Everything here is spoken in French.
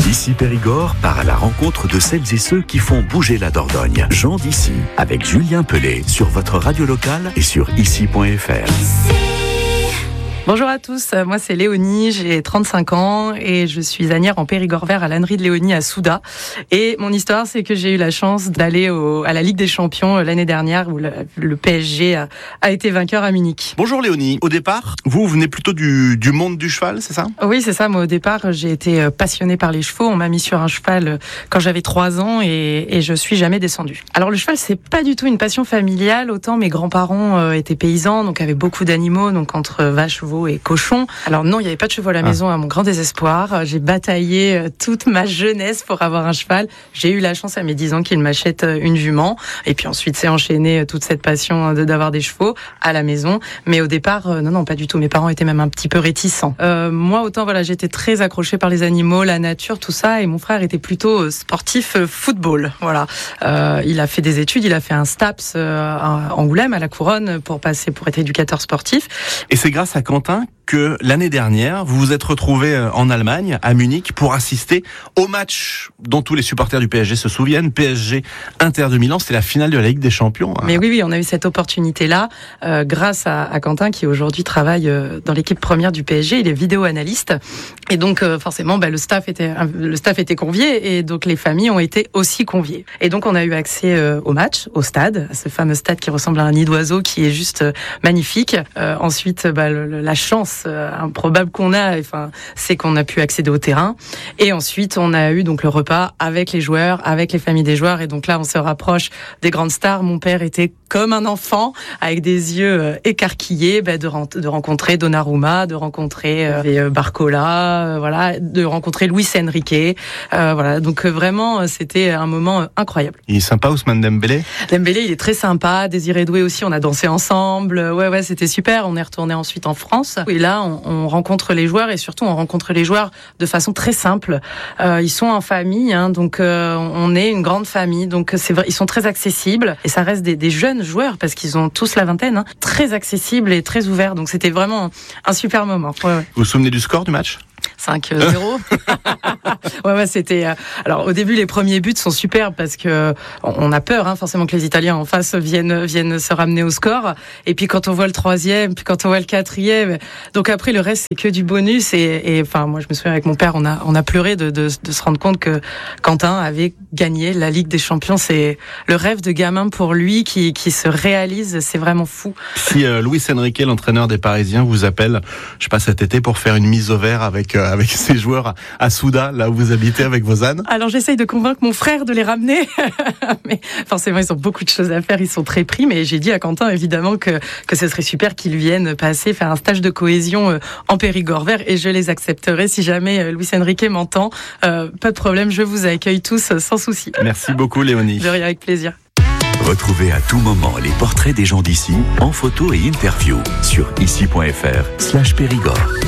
Ici Périgord part à la rencontre de celles et ceux qui font bouger la Dordogne. Gens d'ici, avec Julien Pellet, sur votre radio locale et sur ici.fr. Bonjour à tous, moi c'est Léonie, j'ai 35 ans et je suis ânière en Périgord vert à l'ânerie de Léonie à Souda. Et mon histoire, c'est que j'ai eu la chance d'aller à la Ligue des Champions l'année dernière où le PSG a été vainqueur à Munich. Bonjour Léonie, au départ, vous venez plutôt du monde du cheval, c'est ça ? Oui, c'est ça. Moi au départ, j'ai été passionnée par les chevaux. On m'a mis sur un cheval quand j'avais 3 ans et je suis jamais descendue. Alors le cheval, c'est pas du tout une passion familiale. Autant mes grands-parents étaient paysans, donc avaient beaucoup d'animaux, donc entre vaches, veaux et cochons. Alors non, il n'y avait pas de chevaux à la maison, à mon grand désespoir. J'ai bataillé toute ma jeunesse pour avoir un cheval. J'ai eu la chance à mes 10 ans qu'il m'achète une jument. Et puis ensuite, c'est enchaîné toute cette passion d'avoir des chevaux à la maison. Mais au départ, non, pas du tout. Mes parents étaient même un petit peu réticents. Moi, autant, j'étais très accrochée par les animaux, la nature, tout ça. Et mon frère était plutôt sportif football. Voilà. Il a fait des études, il a fait un STAPS à Angoulême, à la Couronne, pour être éducateur sportif. Et c'est grâce à Quentin que l'année dernière, vous vous êtes retrouvé en Allemagne, à Munich, pour assister au match dont tous les supporters du PSG se souviennent, PSG Inter de Milan. C'était la finale de la Ligue des Champions. Mais oui, on a eu cette opportunité-là grâce à Quentin qui aujourd'hui travaille dans l'équipe première du PSG. Il est vidéo-analyste et donc forcément, le staff était convié et donc les familles ont été aussi conviées. Et donc on a eu accès au match, au stade, à ce fameux stade qui ressemble à un nid d'oiseau qui est juste magnifique. Ensuite, la chance improbable qu'on a, c'est qu'on a pu accéder au terrain. Et ensuite, on a eu donc le repas avec les joueurs, avec les familles des joueurs. Et donc là, on se rapproche des grandes stars. Mon père était comme un enfant, avec des yeux écarquillés, de rencontrer Donnarumma, de rencontrer Barcola, de rencontrer Luis Enrique. Donc vraiment, c'était un moment incroyable. Il est sympa, Ousmane Dembélé ? Dembélé, il est très sympa. Désiré Doué aussi, on a dansé ensemble. Ouais, c'était super. On est retourné ensuite en France. Et là, on rencontre les joueurs et surtout, on rencontre les joueurs de façon très simple. Ils sont en famille, donc on est une grande famille. Donc c'est vrai, ils sont très accessibles et ça reste des jeunes joueurs parce qu'ils ont tous la vingtaine, très accessibles et très ouverts. Donc c'était vraiment un super moment. Ouais. Vous vous souvenez du score du match ? 5-0. Ouais, c'était. Alors au début, les premiers buts sont superbes parce que on a peur, forcément que les Italiens en face viennent se ramener au score. Et puis quand on voit le 3e, puis quand on voit le 4e, donc après le reste c'est que du bonus. Et moi je me souviens avec mon père, on a pleuré de se rendre compte que Quentin avait gagné la Ligue des Champions. C'est le rêve de gamin pour lui qui se réalise. C'est vraiment fou. Si Luis Enrique, l'entraîneur des Parisiens, vous appelle, je sais pas, cet été pour faire une mise au vert avec ses joueurs à Souda, là où vous habitez avec vos ânes. Alors j'essaye de convaincre mon frère de les ramener, mais forcément ils ont beaucoup de choses à faire, ils sont très pris, mais j'ai dit à Quentin évidemment que ce serait super qu'ils viennent faire un stage de cohésion en Périgord vert et je les accepterai si jamais Luis Enrique m'entend. Pas de problème, je vous accueille tous sans souci. Merci beaucoup Léonie. De rien, avec plaisir. Retrouvez à tout moment les portraits des gens d'ici en photo et interview sur ici.fr/Périgord.